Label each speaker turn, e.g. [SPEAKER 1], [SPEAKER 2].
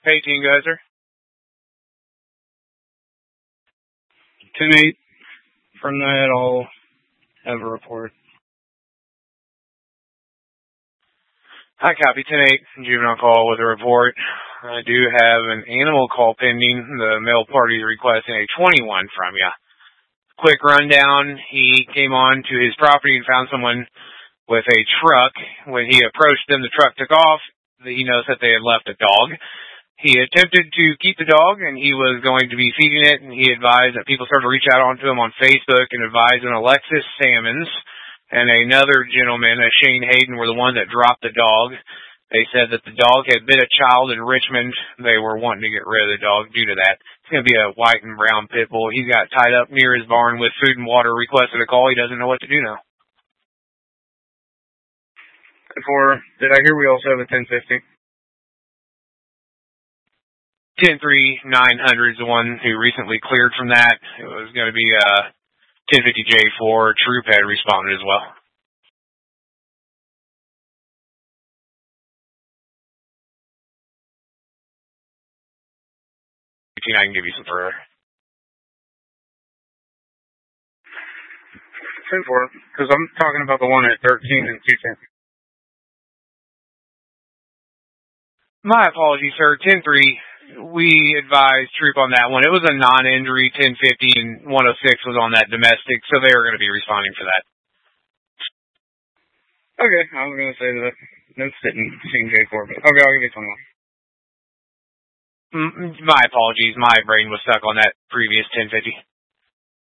[SPEAKER 1] Hey, Team Geyser.
[SPEAKER 2] 10-8. From that, I'll have a report.
[SPEAKER 1] Hi, copy 10-8. Juvenile call with a report. I do have an animal call pending. The male party is requesting a 21 from you. Quick rundown. He came on to his property and found someone with a truck. When he approached them, the truck took off. He noticed that they had left a dog. He attempted to keep the dog, and he was going to be feeding it, and he advised that people started to reach out onto him on Facebook and advised an Alexis Salmons and another gentleman, Shane Hayden, were the ones that dropped the dog. They said that the dog had bit a child in Richmond. They were wanting to get rid of the dog due to that. It's going to be a white and brown pit bull. He's got tied up near his barn with food and water, requested a call. He doesn't know what to do now.
[SPEAKER 2] 4. Did I hear we also have a 1050?
[SPEAKER 1] 10-3, 900 is the one who recently cleared from that. It was going to be 1050J4. Troop had responded as well. I can give you some further.
[SPEAKER 2] 10-4, because I'm talking about the one at 13 and 210.
[SPEAKER 1] My apologies, sir. 10-3. We advised Troop on that one. It was a non-injury 1050, and 106 was on that domestic, so they were going to be responding for that.
[SPEAKER 2] Okay, I was going to say that. No sitting seeing J4, but okay, I'll give you 21.
[SPEAKER 1] My apologies. My brain was stuck on that previous 1050.